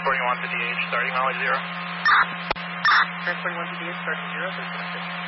Transporting 1 to DH, starting mileage 0. Transporting 1 to DH, starting 0, so it's